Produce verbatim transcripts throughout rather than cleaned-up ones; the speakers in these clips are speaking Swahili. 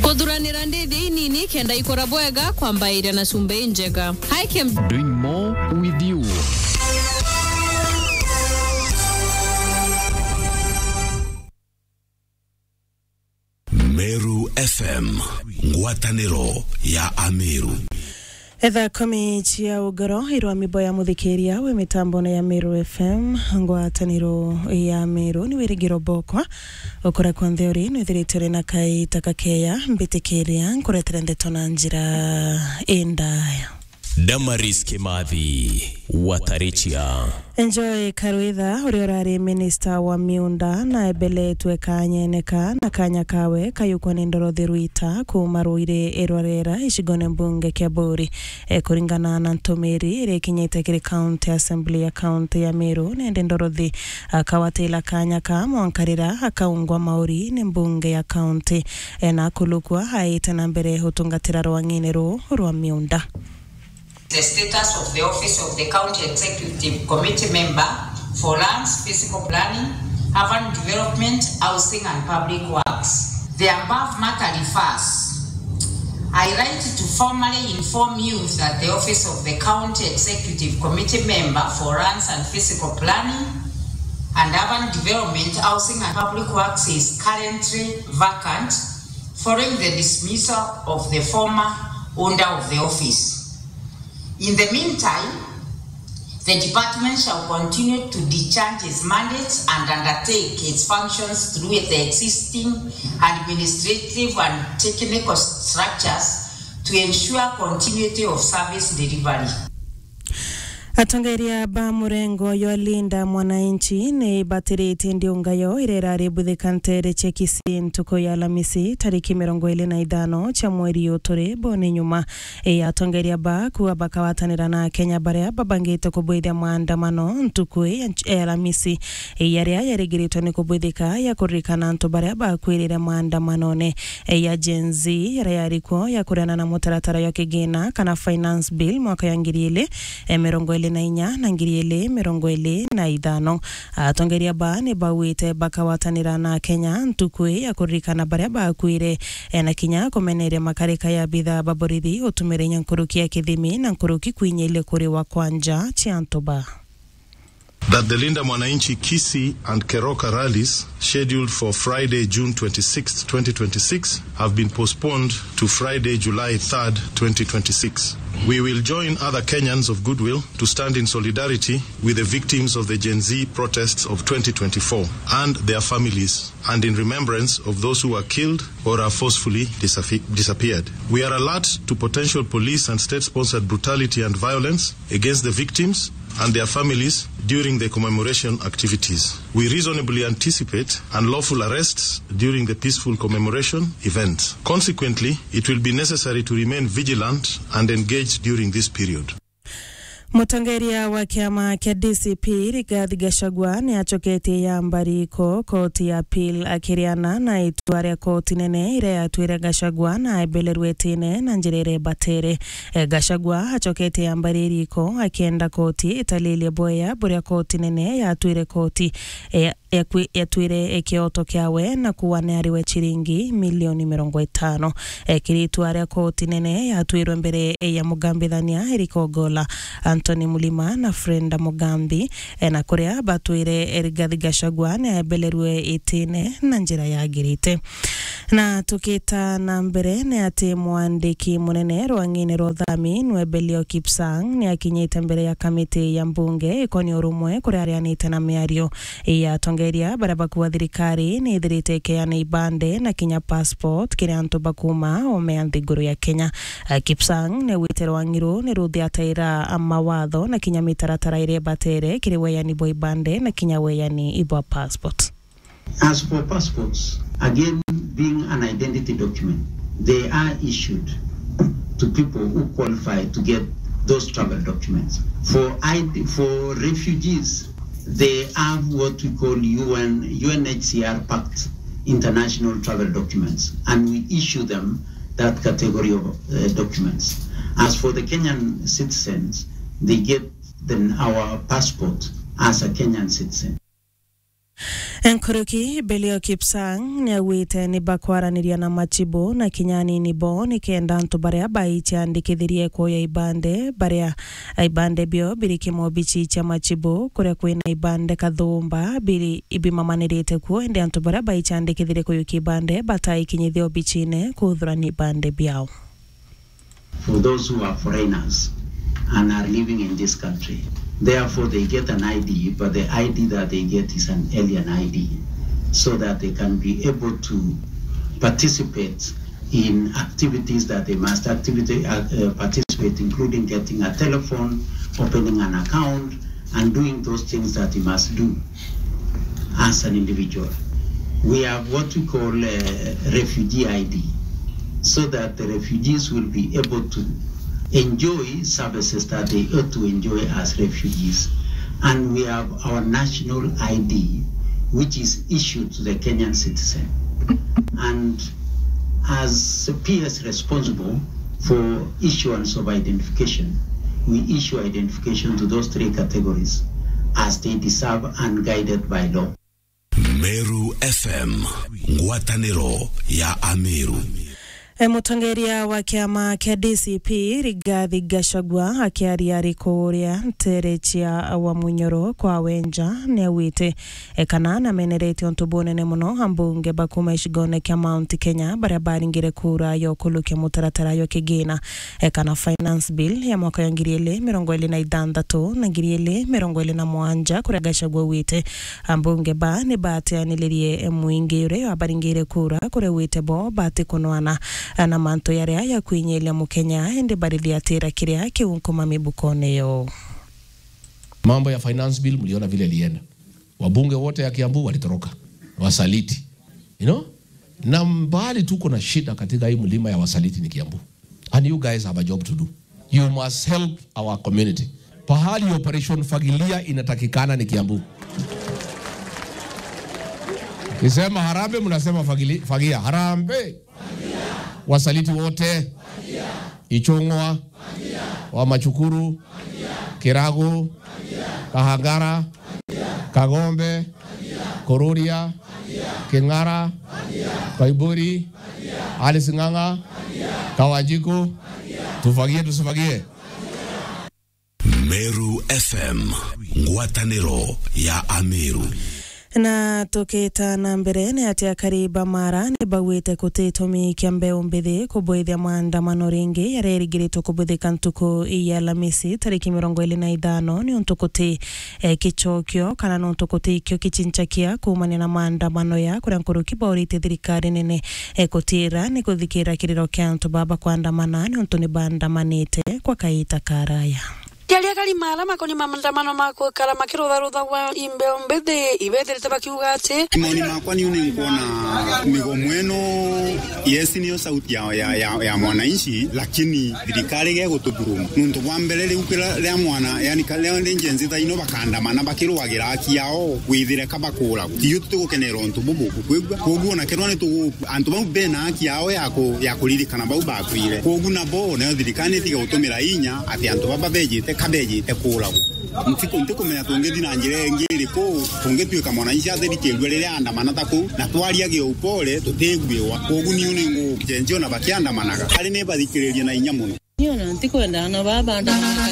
Kudhuranira ndithi nini kenda ikora bwega kwamba ira na sumbe njega. Hi Kim. Doing more with you. Meru F M, ngwataniro ya Ameru. Etha komi chia ugoro irwa miboya muthikiria we mitambo na ya Meru F M ngwataniro ya Meru ni wirigiro bokwa ukora kwa theory ni thiritere na kai takakeya mbitikiria nkuretere ndeto na njira endaya. Damaris Kimathi Watarichia. Enjoy Karuitha uri orari minister wa miunda na ebele tweka nyeneka na kanya kawe kayukwa ni Ndorothi Ruita kumaruire erorera ishigone mbunge kia Buri e kuringana na ntomeri ire kinyete kiri county assembly ya county ya Meru nende Ndorothi akawatela kanya ka mwankarira akaungwa mauri ni mbunge ya county e na kulukwa haita na mbere hutungatira rwanginero rwa miunda. The status of the office of the County Executive Committee member for lands, physical planning, urban development, housing and public works. The above matter refers. I write to formally inform you that the office of the County Executive Committee member for lands and physical planning and urban development, housing and public works is currently vacant following the dismissal of the former owner of the office. In the meantime, the department shall continue to discharge its mandates and undertake its functions through the existing administrative and technical structures to ensure continuity of service delivery. Atongeria ba murengo yo linda mwananchi ni batiriti ndiungayo irerari buthikantere chekisi ntuko ya Alhamisi tariki mirongo ine na ithano cha mweri uturi bone nyuma e atongeria ba kuwa bakawatanira na Kenya baria babangite kubwithia maandamano ntuko ya Alhamisi e yaria yarigiritwo ni kubwithika ya kurikana ntu baria bakwirire maandamano ne e ya Gen Z yaria yariko ya kurana na mutaratara ya kigina kana finance bill mwaka ya ngiri ile e mirongo ile na inya na ngiri ile mirongo ile na ithano. Atongeria ba ni bawite bakawatanira na Kenya ntukwe ya kurikana baria bakwire na kinya komenere makarika ya bitha baborithi utumire nyankuruki ya kithimi na nkuruki kwinye ile kuri wa kwanja chiantoba. That the Linda Mwananchi Kisii and Keroka rallies scheduled for Friday, June twenty-sixth, twenty twenty-six have been postponed to Friday, July third, twenty twenty-six. We will join other Kenyans of goodwill to stand in solidarity with the victims of the Gen Z protests of twenty twenty-four and their families, and in remembrance of those who were killed or are forcefully disappeared. We are alert to potential police and state-sponsored brutality and violence against the victims and their families during the commemoration activities. We reasonably anticipate unlawful arrests during the peaceful commemoration event. Consequently, it will be necessary to remain vigilant and engaged during this period. Mutongeria wa kiama kia D C P Rigathi Gachagua ni achokete ya mbariko koti ya appeal akiriana na itware koti nene ire atwire Gachagua na ebelerwetine na njirere batere. E Gachagua achokete ya mbaririko akienda koti italile boya buria koti nene ya atwire koti e ya twire ekioto kiawe na kuwane ariwe chiringi milioni mirongo itano. E kiritware koti nene ya atwirwe mbere ya Mugambithania Eriko Ogolla, Anthony Mulima na Frenda Mugambi e na kuria batwire Rigathi Gachagua na ebelerwe itine na njira ya girite. Na tukita na mbere ni ati mwandiki munene rwangine rothami Nwebelio Kipsang ni akinyita mbere ya kamiti ya mbunge ikoni urumwe kuria arianite na miario ya tongeria baraba kuwa thirikari ni thirite keana ibande na kinya passport kiri antu bakuma omeanthiguru ya Kenya. Kipsang ni wite rwangiru ni ruthi ataira amawatho na kinya mitaratara ire batere kiri weyani bo ibande na kinya weyani ibo passport. As for passports, again, being an identity document, they are issued to people who qualify to get those travel documents. For I D, for refugees, they have what we call U N U N H C R Pact international travel documents, and we issue them that category of uh, documents. As for the Kenyan citizens, they get then our passport as a Kenyan citizen. Enkuruki Belio Kipsang niawite ni bakwaraniria na machibo na kinyani ni bo ni kenda ntu baria baichi andikithirie kuoya ibande baria ibande bio biri kimo bichi cha machibo kuria kwina ibande kathumba biri ibimamanirite kuo ende ntu baria baichi andikithirie kuyuki ibande batai kinyithio bichine kuthurani ibande biao. For those who are foreigners and are living in this country, therefore they get an I D, but the I D that they get is an alien I D, so that they can be able to participate in activities that they must activity, uh, uh, participate, including getting a telephone, opening an account, and doing those things that they must do as an individual. We have what we call a refugee I D, so that the refugees will be able to enjoy services that they ought to enjoy as refugees. And we have our national I D, which is issued to the Kenyan citizen. And as P S responsible for issuance of identification, we issue identification to those three categories as they deserve and guided by law. Meru F M, ngwataniro ya Ameru. E mutongeria wa kiama kia D C P Rigathi Gachagua akiaria rikuria nterechia wa munyoro kwa wenja ne wite e kana na menereti ontubone ne muno ambunge bakuma ishigone kia Mount Kenya barabara ngire kura yo kuluke mutaratara yo kigina e kana finance bill ya mwaka ya ngiriele mirongo ili na idandatu na ngiriele mirongo ili na mwanja kura Gachagua wite ambunge ba ne bate anilirie muingire habari ngire kura kura wite bo bate kunoana ana manto yarea ya kuinyelia mukenya ende baridi atira kiria kiunkoma mibukone yo. Mambo ya finance bill mliona vile lienda. Wabunge wote ya Kiambu walitoroka. Wasaliti. You know? Na mbali tuko na shida katika hii mlima ya wasaliti ni Kiambu. And you guys have a job to do. You must help our community. Pahali operation fagilia inatakikana ni Kiambu. Kisema harambe mnasema fagili, fagia. Harambe. Wasaliti wote, Ichungwa, wa Machukuru, Kirago, Kahangara, Kagombe, Kororia, Kingara, Kaiburi, Alisinganga, Kawajiko, tufagie tusifagie. Meru F M, ngwataniro ya Ameru. Na toketa na mbere ni atia kariba mara ni bawite kutitomi kiambe umbidhi kuboithia maandamano ringi yarerigirito kubuthika ntuku iya Alhamisi tariki mirongo ili na ithano ni untukuti eh, kichokyo kana no untukuti ikyo kichinchakia kumania na maandamano ya kuria nkuru kibaurite thirikari nene eh, kutira ni kuthikira kiriro kia ntu baba kuandamana ni untu ni bandamanite kwa kaita karaya. Yalia kali mala makoni mamandamano mako kala makiro darudha wa imbe ombede ibede tabakiugate moni makwani une ngona migo mweno yes niyo sauti ya ya, ya, ya mwananchi lakini dirikari ge gutuburu muntu wambelele ukira le mwana yani kale ndenjenzi tha ino bakandamana bakiro wagira akiao withire kabakura tiyo tugukenero ntu bubu kwegwa kogu na kerone tu antu bau bena akiao yako yakuririkana bau bakwire kogu na bo na dirikani tiga utumira inya ati antu baba bejite kabeji ekula ntiko ntiko mena tongedi na njire ngiri ko tongetu ka mwana isha theri kelwelele andamana tako na twali yage upole totegwewa kogu ni uningo kenjo na bakianda managa ali ne badikiriria na inya muno Yona ntikwenda ana baba andamana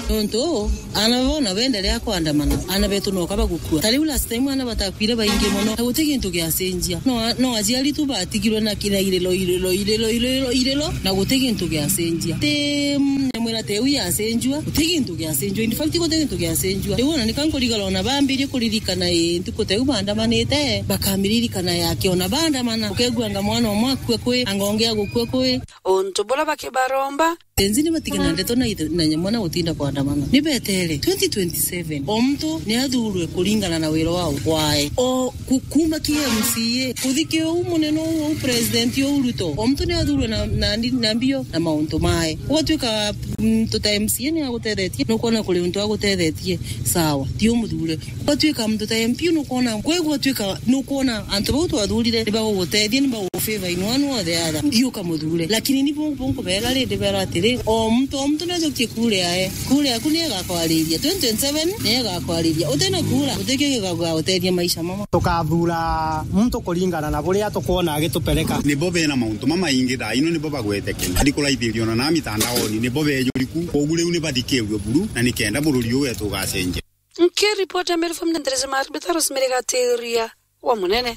nonto anabona bendelea kuandamana anabetu no kabagukua tali ula stemwe ana batakwire bainge mono agutege into gyasenjia no no ajiali tu batigirwe na kina irelo irelo irelo irelo irelo na gutege into gyasenjia te mwela te uya senjua gutege into gyasenjua in fact gutege into gyasenjua yona nikankoligalo na bambiri kuririkana e ntikote ubandamanete bakamiririkana yake ona bandamana ukegwanga mwana omwakwe kwe angongea gukwe kwe ontobola bakebaromba tenzini batigana ndeto na na nyamwana utinda kwa andamana nibetele twenty twenty-seven omto ni athurwe kuringana na wero wao wae o kukuma ki M C A kuthike umuneno u president yo uruto omto ni athurwe na na nambio na maunto mae watweka mtota M C A ni agutethetie no kona kule mtu agutethetie sawa tio muthure watweka mtota M P no kona kwego watweka no kona antu bauto athurire ba gutethie ni ba favor in one or the other yuka mudule lakini ni pongo pongo bela le de bela tire o mtu o mtu nazo kikule ae kule akunia kwa alidia twenty twenty-seven nega kwa alidia utena kula uteke kwa utedia maisha mama tukathura mtu kulingana na buria tukuona agitupeleka ni bobe na mauntu mama ingi da ino ni boba gweteke ndikula ithirio na mitandaoni ni bobe yuriku ogule uni badikewe buru na nikenda bururi uwe tugacenje nkiripota mbere from Ndreze Marbetaros Merigatiria wa munene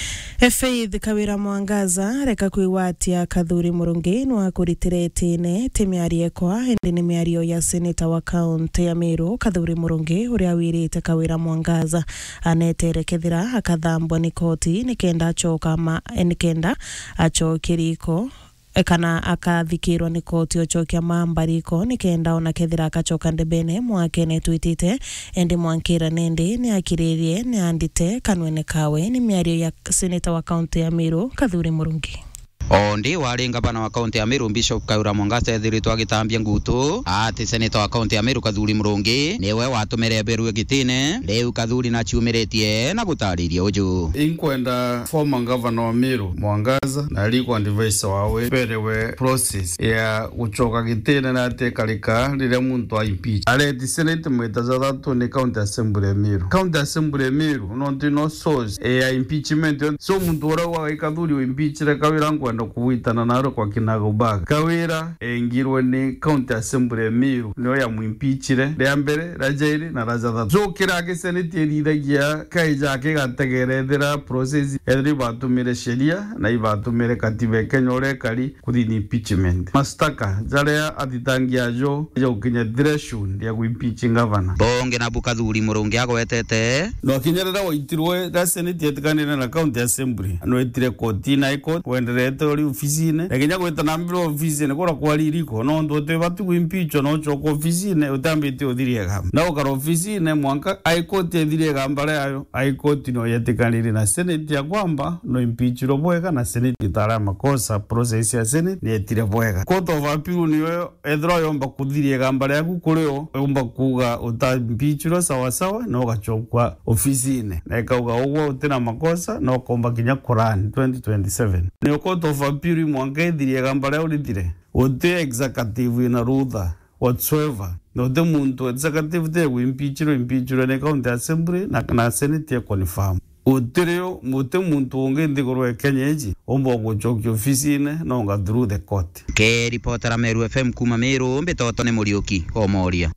Faith Kawira Mwangaza reka kwiwatia Kathuri Murungi nwa kuritirete timiarie kwa hindi ni miario ya seneta wa kaunti ya Meru Kathuri Murungi uria wirite Kawira Mwangaza aneterekethira akathambwa ni koti nikenda achoka ma nikenda achokiriko kana akathikirwa ni koti ochokia mambariko nikenda ona kethira akachoka ndebene mwake ne twitite endi mwankira nende ni akiririe ni andite kanwene kawe ni miario ya seneta wa kaunti ya Meru Kathuri Murungi Ondi wari ngabana wa kaunti ya Meru Bishop Kawira Mwangaza ethiritwo agitambia ngutu ati seneta wa kaunti ya Meru Kathuri Murungi niwe watumire beru gitine riu Kathuri na ciumiretie na gutariria uju inkwenda former governor wa Meru Mwangaza na alikuwa advisor wawe perewe process ya uchoka gitine na tekalika rire muntu a impeach ale di senate mwetaza thatu ni county assembly ya Meru county assembly ya Meru no no source ya impeachment so muntu ora wa Kathuri impeach re Kawira ngwa ndo kuitana naro kwa kinagobaga Kawira engirwe ni county assembly ya Meru niyo ya muimpeachire rya mbere rajairi na raja zo kirage senate iridagia kaija ke gategerethera process edri batumire sheria na ibatumire katiba Kenya ore kali kudini impeachment mastaka jaria aditangia jo yo kinya threshold ya impeaching governor bonge na Kathuri Murungi agwetete no kinyerera waitirwe da senate yetkanira na county assembly no etire koti na iko wenderete ori ofisine ekenya kweta nambiro ofisine kora kwali riko no ndo te batu impeach no choko ofisine utambite odhirie gam na okara ofisine mwanka high court edhirie gamba ayo high court no yetikanire na senate ya kwamba no impeach ro bwega na senate itara makosa process ya senate ni etire bwega court of appeal niyo edro yomba kudhirie gamba yaku kureo yomba kuga uta impeach ro sawa sawa no gachokwa ofisine na ikauga ogwo utena makosa no komba kinya Quran twenty twenty-seven ni court of appeal mwanke dhirie gamba leo lidire ote executive ina rutha whatsoever no de muntu executive de impeach ro impeach ro ne county assembly na na senate ya confirm utereo mute muntu onge ndigorwe Kenyeji ombo gochokyo ofisine no nga through the court ke reporter Meru F M kuma Meru mbetoto ne Muriuki omoria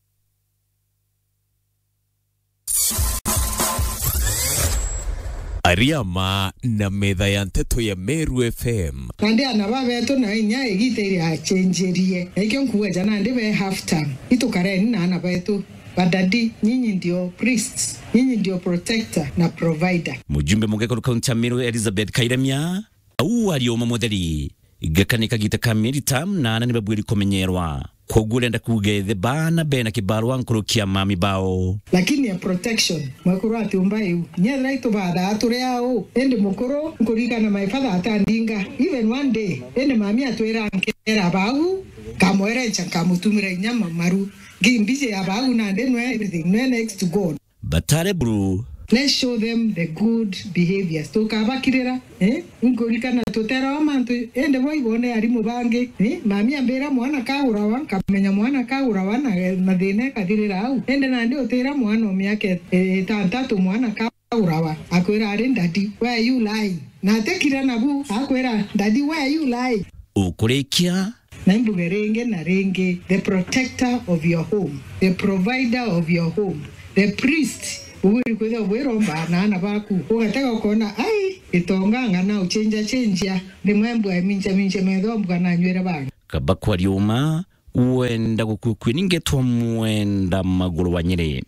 Ariama na metha ya nteto ya Meru F M Nandi anaba beto na inya egiteria achenjerie ekyo nkuwe jana ndibe half time itukareni na anaba beto badadi nyinyi ndio priests nyinyi ndio protector na provider mujumbe mugeko kaunti ya Meru Elizabeth Kairemia au alioma modeli igakanika gita kamiri tam na nani babwiri komenyerwa kogule nda kugethe bana bena kibarua nkurukia mami bao lakini ya protection mwakuru ati umbai nyera ito bada ature yao ende mukuru nkurika na my father atandinga even one day ende mami atwera nkera bau kamwere chankamutumira nyama maru gimbije abau na ndeno everything no next to God Batare bru let's show them the good behaviors to kabakirira eh ngorika na totera amantu ende boy bone ari mubange eh mami ambera mwana kaurawa kamenya mwana kaurawa na madine kadirira au ende na ndio tera mwana myake eh, tantatu mwana kaurawa akwera ari ndadi where you lie na tekira nabu akwera ndadi where you lie ukurekia na mbugerenge na renge the protector of your home the provider of your home the priest uri kweza weromba na ana baku ugataka kuona ai itonga na uchenja chenja ni mwembu aminja minje medhombwa na nywera bana kabakwa ryuma uenda gukukwininge twa mwenda maguru wanyire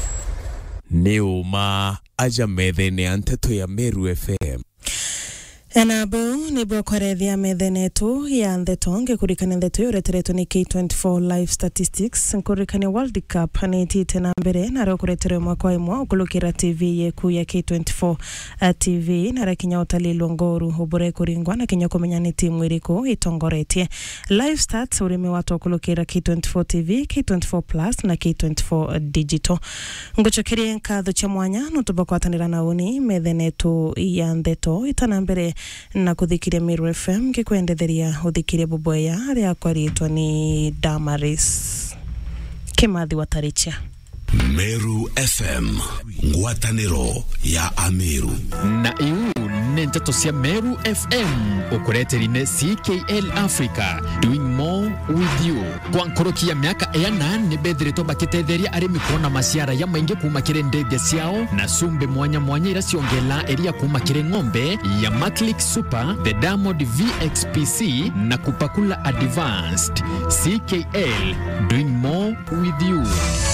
Neuma aja methene ya nteto ya Meru F M Enabo nibwo kwarethia methenetu ya ndeto ngikurikana ndeto yoreteretwo ni K twenty-four live statistics nkurikana World Cup ni tite na mbere na rokuretere mwaka imwe ukulukira T V yeku ya K twenty-four uh, T V na rakinya utalilo ngoru ubure kuringwa na kinya kumenya ni timu iriku itongoretie live stats urimi watu ukulukira K twenty-four T V, K twenty-four plus na K twenty-four digital nguchokerie nkatho cha mwanya nutubakwatanira na uni methenetu ya ndeto itana mbere na kuthikiria Meru F M ngikwendetheria uthikiria Boboya aria kwaritwa ni Damaris Kimathi Wataricha. Meru F M ngwataniro ya Ameru na iu nentato cia Meru F M ukureterine C K L Africa doing more with you kwa nkorokia miaka ena ni bedreto bakitetheria arimi kuona masiara ya maingi kuma kire ndege ciao na sumbe mwanya mwanya ira ciongela eria kuma kire ng'ombe ya Maclick Super, the Diamond V X P C na kupakula Advanced. C K L doing more with you.